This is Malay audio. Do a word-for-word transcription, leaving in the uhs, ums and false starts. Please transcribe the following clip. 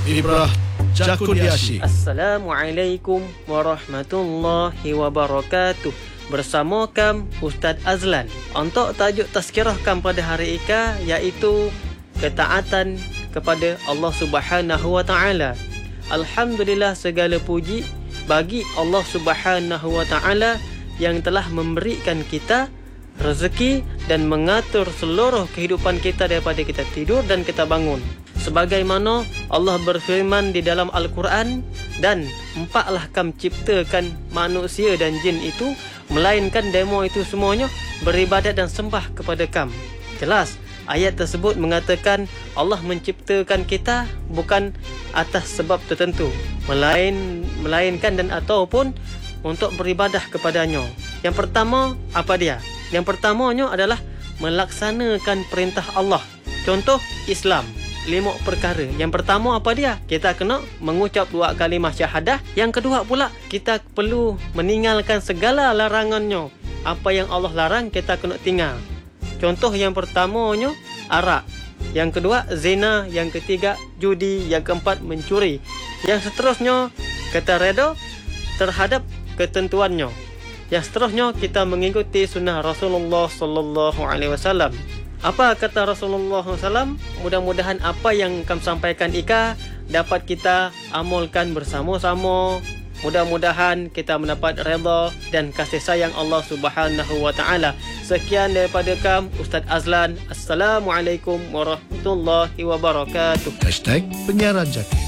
Ibrah Jakundiashi. Assalamualaikum warahmatullahi wabarakatuh. Bersama kam Ustaz Azlan untuk tajuk tazkirah kam pada hari ika, iaitu ketaatan kepada Allah Subhanahu wa taala. Alhamdulillah, segala puji bagi Allah Subhanahu wa taala yang telah memberikan kita rezeki dan mengatur seluruh kehidupan kita daripada kita tidur dan kita bangun. Sebagaimana Allah berfirman di dalam Al-Quran, dan empaklah kam ciptakan manusia dan jin itu, melainkan demo itu semuanya beribadat dan sembah kepada kam. Jelas, ayat tersebut mengatakan Allah menciptakan kita bukan atas sebab tertentu, melain melainkan dan ataupun untuk beribadah kepadanya. Yang pertama, apa dia? Yang pertamanya adalah melaksanakan perintah Allah. Contoh, Islam. Lima perkara. Yang pertama apa dia? Kita kena mengucap dua kalimah syahadah. Yang kedua pula, kita perlu meninggalkan segala larangannya. Apa yang Allah larang, kita kena tinggal. Contoh yang pertamanya, arak. Yang kedua, zina. Yang ketiga, judi. Yang keempat, mencuri. Yang seterusnya, kita reda terhadap ketentuannya. Yang seterusnya, kita mengikuti sunnah Rasulullah sallallahu alaihi wasallam. Apa kata Rasulullah sallallahu alaihi wasallam? Mudah-mudahan apa yang kami sampaikan ika dapat kita amalkan bersama-sama. Mudah-mudahan kita mendapat redha dan kasih sayang Allah Subhanahu wa taala. Sekian daripada kami, Ustaz Azlan. Assalamualaikum warahmatullahi wabarakatuh. Hashtag Penyiaran Jakin.